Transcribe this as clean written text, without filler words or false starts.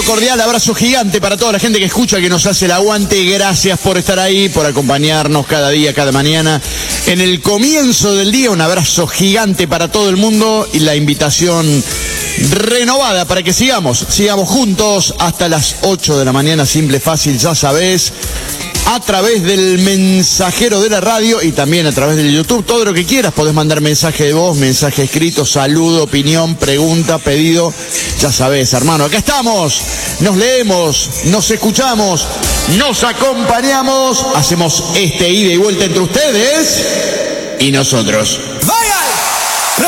cordial abrazo gigante para toda la gente que escucha, que nos hace el aguante. Gracias por estar ahí, por acompañarnos cada día, cada mañana. En el comienzo del día, un abrazo gigante para todo el mundo y la invitación renovada para que sigamos juntos hasta las 8 de la mañana, simple, fácil, ya sabés, a través del mensajero de la radio y también a través del YouTube. Todo lo que quieras, podés mandar mensaje de voz, mensaje escrito, saludo, opinión, pregunta, pedido. Ya sabés, hermano, acá estamos, nos leemos, nos escuchamos, nos acompañamos, hacemos este ida y vuelta entre ustedes y nosotros.